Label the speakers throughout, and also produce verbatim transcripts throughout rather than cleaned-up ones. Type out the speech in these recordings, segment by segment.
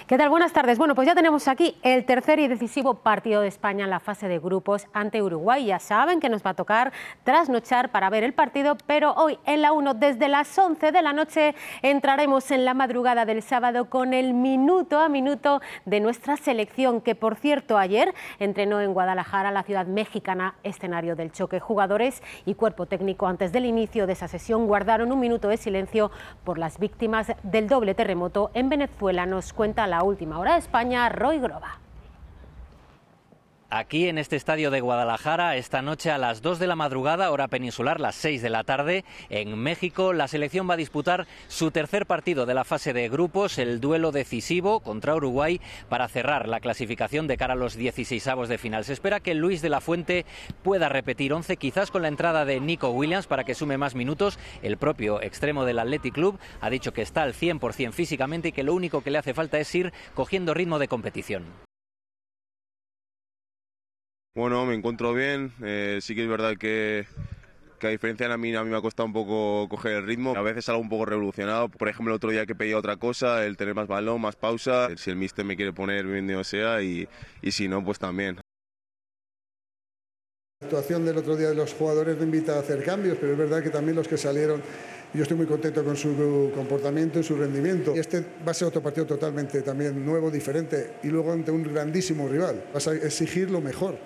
Speaker 1: ¿Qué tal? Buenas tardes. Bueno, pues ya tenemos aquí el tercer y decisivo partido de España en la fase de grupos ante Uruguay. Ya saben que nos va a tocar trasnochar para ver el partido, pero hoy en la uno, desde las once de la noche, entraremos en la madrugada del sábado con el minuto a minuto de nuestra selección, que por cierto ayer entrenó en Guadalajara, la ciudad mexicana, escenario del choque. Jugadores y cuerpo técnico antes del inicio de esa sesión guardaron un minuto de silencio por las víctimas del doble terremoto en Venezuela. Nos cuenta la última hora de España, Roy Groba.
Speaker 2: Aquí en este estadio de Guadalajara, esta noche a las dos de la madrugada, hora peninsular, las seis de la tarde, en México, la selección va a disputar su tercer partido de la fase de grupos, el duelo decisivo contra Uruguay para cerrar la clasificación de cara a los dieciseisavos de final. Se espera que Luis de la Fuente pueda repetir once, quizás con la entrada de Nico Williams para que sume más minutos. El propio extremo del Athletic Club ha dicho que está al cien por cien físicamente y que lo único que le hace falta es ir cogiendo ritmo de competición.
Speaker 3: Bueno, me encuentro bien, eh, sí que es verdad que, que a diferencia de a mí, a mí me ha costado un poco coger el ritmo, a veces algo un poco revolucionado, por ejemplo el otro día que pedía otra cosa, el tener más balón, más pausa, si el míster me quiere poner, bienvenido sea, y, y si no, pues también.
Speaker 4: La actuación del otro día de los jugadores me invita a hacer cambios, pero es verdad que también los que salieron, yo estoy muy contento con su comportamiento y su rendimiento. Y este va a ser otro partido totalmente también nuevo, diferente, y luego ante un grandísimo rival. Vas a exigir lo mejor.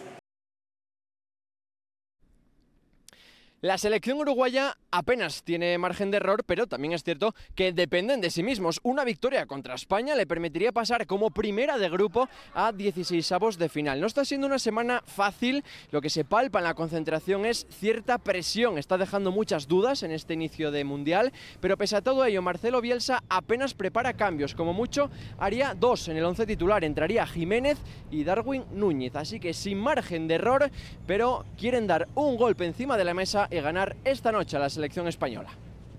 Speaker 5: La selección uruguaya apenas tiene margen de error, pero también es cierto que dependen de sí mismos. Una victoria contra España le permitiría pasar como primera de grupo a dieciseisavos de final. No está siendo una semana fácil, lo que se palpa en la concentración es cierta presión. Está dejando muchas dudas en este inicio de Mundial, pero pese a todo ello, Marcelo Bielsa apenas prepara cambios. Como mucho haría dos en el once titular, entraría Jiménez y Darwin Núñez. Así que sin margen de error, pero quieren dar un golpe encima de la mesa y ganar esta noche a la selección española.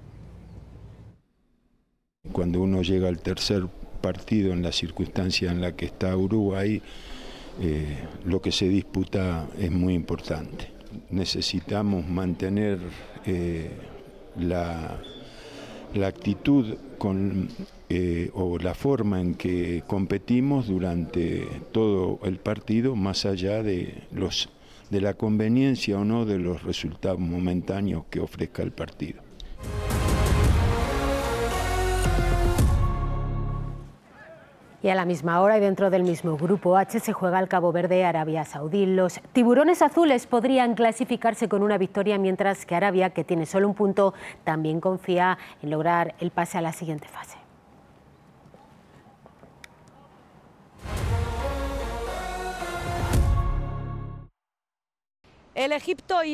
Speaker 6: Cuando uno llega al tercer partido en la circunstancia en la que está Uruguay, eh, lo que se disputa es muy importante. Necesitamos mantener eh, la, la actitud con, eh, o la forma en que competimos durante todo el partido, más allá de los de la conveniencia o no de los resultados momentáneos que ofrezca el partido.
Speaker 1: Y a la misma hora y dentro del mismo grupo H se juega el Cabo Verde-Arabia Saudí. Los tiburones azules podrían clasificarse con una victoria, mientras que Arabia, que tiene solo un punto, también confía en lograr el pase a la siguiente fase.
Speaker 7: El Egipto y